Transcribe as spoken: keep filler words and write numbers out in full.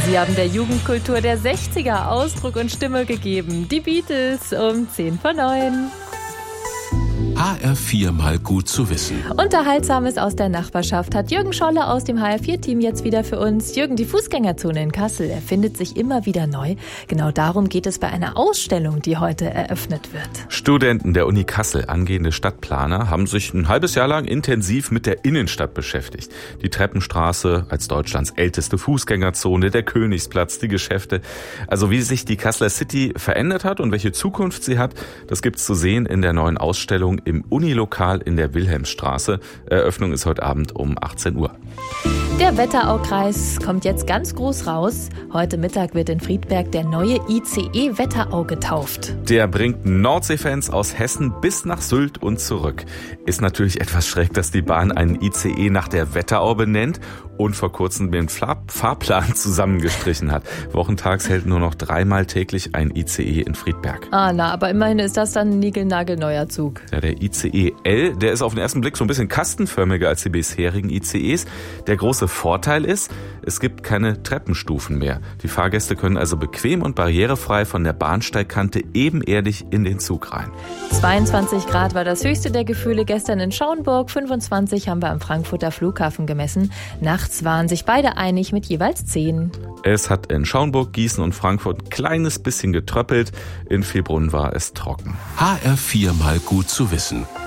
Sie haben der Jugendkultur der sechziger Ausdruck und Stimme gegeben. Die Beatles um zehn vor neun. H R vier mal gut zu wissen. Unterhaltsames aus der Nachbarschaft hat Jürgen Scholle aus dem H R vier Team jetzt wieder für uns. Jürgen, die Fußgängerzone in Kassel erfindet sich immer wieder neu. Genau darum geht es bei einer Ausstellung, die heute eröffnet wird. Studenten der Uni Kassel, angehende Stadtplaner, haben sich ein halbes Jahr lang intensiv mit der Innenstadt beschäftigt. Die Treppenstraße als Deutschlands älteste Fußgängerzone, der Königsplatz, die Geschäfte. Also wie sich die Kasseler City verändert hat und welche Zukunft sie hat, das gibt's zu sehen in der neuen Ausstellung im Unilokal in der Wilhelmstraße. Eröffnung ist heute Abend um achtzehn Uhr. Der Wetteraukreis kommt jetzt ganz groß raus. Heute Mittag wird in Friedberg der neue I C E Wetterau getauft. Der bringt Nordseefans aus Hessen bis nach Sylt und zurück. Ist natürlich etwas schräg, dass die Bahn einen I C E nach der Wetterau benennt und vor kurzem den Fahrplan zusammengestrichen hat. Wochentags hält nur noch dreimal täglich ein I C E in Friedberg. Ah, na, aber immerhin ist das dann ein niegelnagelneuer Zug. Ja, der I C E L, der ist auf den ersten Blick so ein bisschen kastenförmiger als die bisherigen I C Es. Der große Vorteil ist, es gibt keine Treppenstufen mehr. Die Fahrgäste können also bequem und barrierefrei von der Bahnsteigkante ebenerdig in den Zug rein. zweiundzwanzig Grad war das höchste der Gefühle gestern in Schauenburg. fünfundzwanzig haben wir am Frankfurter Flughafen gemessen. Nachts waren sich beide einig mit jeweils zehn. Es hat in Schauenburg, Gießen und Frankfurt ein kleines bisschen getröppelt. In Villbrunn war es trocken. H R vier mal gut zu wissen.